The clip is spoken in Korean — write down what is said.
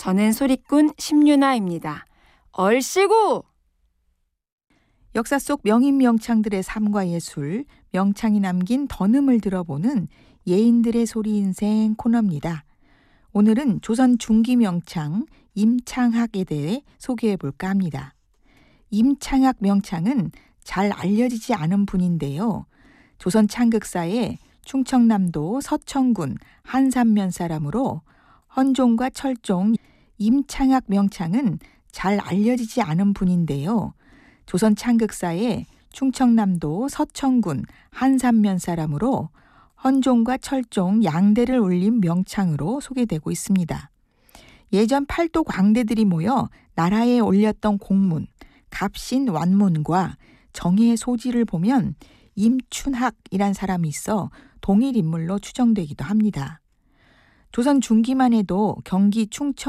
저는 소리꾼 심유나입니다. 얼씨구! 역사 속 명인 명창들의 삶과 예술, 명창이 남긴 던음을 들어보는 예인들의 소리 인생 코너입니다. 오늘은 조선 중기 명창 임창학에 대해 소개해 볼까 합니다. 임창학 명창은 잘 알려지지 않은 분인데요. 조선 창극사의 충청남도 서천군 한산면 사람으로 헌종과 철종. 임창학 명창은 잘 알려지지 않은 분인데요. 조선 창극사의 충청남도 서천군 한산면 사람으로 헌종과 철종 양대를 올린 명창으로 소개되고 있습니다. 예전 팔도 광대들이 모여 나라에 올렸던 공문, 갑신 완문과 정의의 소지를 보면 임춘학이란 사람이 있어 동일 인물로 추정되기도 합니다. 조선 중기만 해도 경기 충청